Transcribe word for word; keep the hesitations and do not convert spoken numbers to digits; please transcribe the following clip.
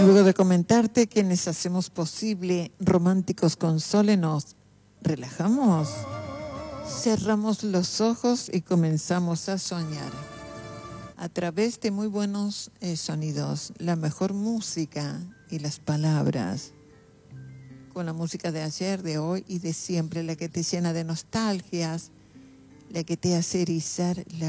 luego de comentarte quienes hacemos posible Románticos con Sole, nos relajamos, cerramos los ojos y comenzamos a soñar a través de muy buenos eh, sonidos, la mejor música y las palabras, con la música de ayer, de hoy y de siempre, la que te llena de nostalgias, la que te hace erizar la